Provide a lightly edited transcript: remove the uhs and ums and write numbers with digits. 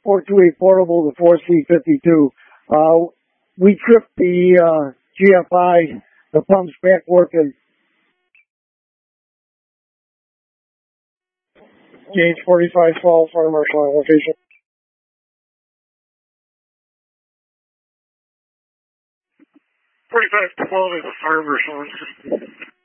428 portable to 4C52. We tripped the GFI, the pump's back working. Gauge 45 Fall, Fire Marshal on location. 4512 is the Fire Marshal.